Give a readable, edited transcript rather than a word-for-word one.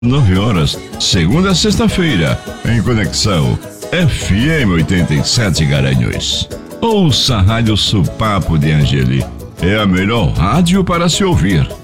9 horas, segunda a sexta-feira, em Conexão FM 87 Garanhuns. Ouça a Rádio Supapo de Angeli. É a melhor rádio para se ouvir.